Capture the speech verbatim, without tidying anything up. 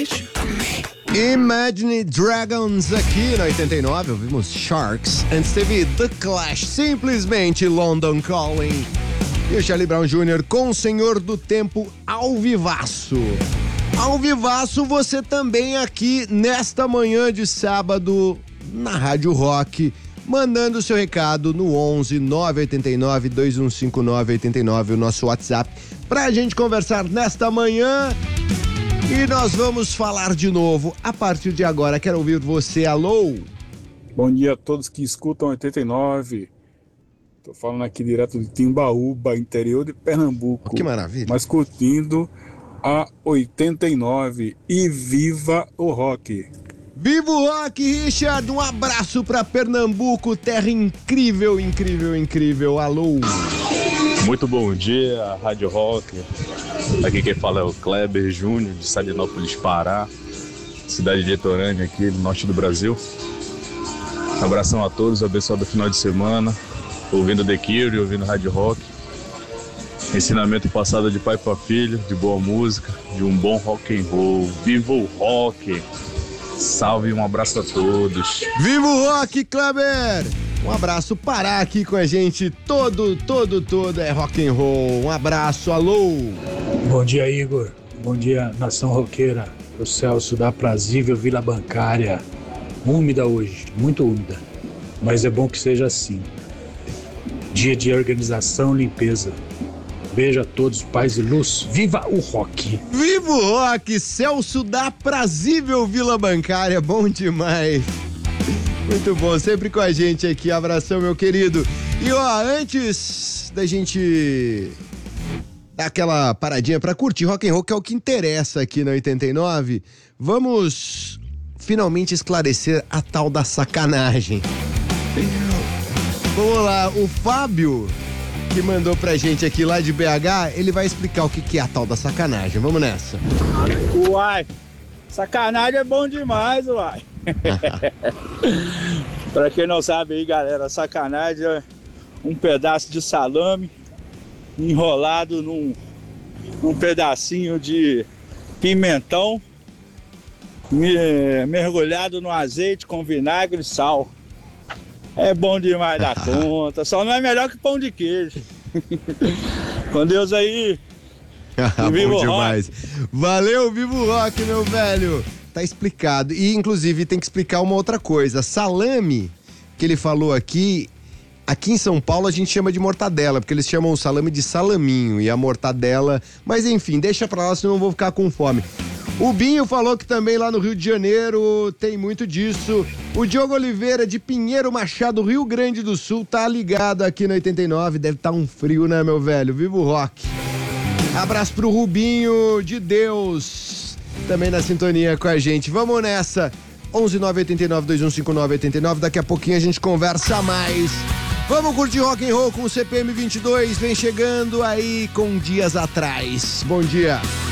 Imagine Dragons aqui na oitenta e nove, ouvimos Sharks. Antes teve The Clash, simplesmente London Calling. E o Charlie Brown Júnior com o Senhor do Tempo ao vivaço. Ao vivaço você também aqui nesta manhã de sábado na Rádio Rock, mandando o seu recado no onze nove oito nove, dois um cinco nove, oito nove, o nosso WhatsApp, pra gente conversar nesta manhã. E nós vamos falar de novo a partir de agora. Quero ouvir você. Alô? Bom dia a todos que escutam oitenta e nove. Tô falando aqui direto de Timbaúba, interior de Pernambuco. Oh, que maravilha. Mas curtindo a oitenta e nove. E viva o rock. Viva o rock, Richard. Um abraço pra Pernambuco, terra incrível, incrível, incrível. Alô? Muito bom dia, Rádio Rock. Aqui quem fala é o Kleber Júnior, de Salinópolis, Pará, cidade de litorânea aqui no norte do Brasil. Um abração a todos, abençoado final de semana, ouvindo The Cure, ouvindo Rádio Rock. Ensinamento passado de pai para filho, de boa música, de um bom rock and roll. Viva o rock! Salve e um abraço a todos. Viva o rock, Kleber! Um abraço, Pará aqui com a gente, todo, todo, todo é rock and roll. Um abraço, alô! Bom dia, Igor. Bom dia, nação roqueira. O Celso da Aprazível Vila Bancária. Úmida hoje, muito úmida. Mas é bom que seja assim. Dia de organização e limpeza. Beijo a todos, paz e luz. Viva o rock! Viva o rock! Celso da Aprazível Vila Bancária, bom demais! Muito bom, sempre com a gente aqui. Abração, meu querido. E ó, antes da gente dar aquela paradinha pra curtir rock and roll, que é o que interessa aqui na oitenta e nove, vamos finalmente esclarecer a tal da sacanagem. Vamos lá, o Fábio, que mandou pra gente aqui lá de B H, ele vai explicar o que, que é a tal da sacanagem. Vamos nessa. Uai, sacanagem é bom demais, uai. Pra quem não sabe aí, galera, sacanagem é um pedaço de salame enrolado num, num pedacinho de pimentão me, mergulhado no azeite com vinagre e sal. É bom demais da conta, só não é melhor que pão de queijo. Com Deus aí. Bom demais. Rock. Valeu, Viva o Rock, meu velho. Tá explicado. E, inclusive, tem que explicar uma outra coisa. Salame, que ele falou aqui, aqui em São Paulo a gente chama de mortadela, porque eles chamam o salame de salaminho e a mortadela. Mas, enfim, deixa pra lá, senão eu vou ficar com fome. O Binho falou que também lá no Rio de Janeiro tem muito disso. O Diogo Oliveira, de Pinheiro Machado, Rio Grande do Sul, tá ligado aqui no oitenta e nove. Deve estar um frio, né, meu velho? Viva o rock. Abraço pro Rubinho de Deus, também na sintonia com a gente. Vamos nessa. onze nove oito nove, dois um cinco nove, oito nove. Daqui a pouquinho a gente conversa mais. Vamos curtir rock and roll com o C P M vinte e dois. Vem chegando aí com dias atrás. Bom dia.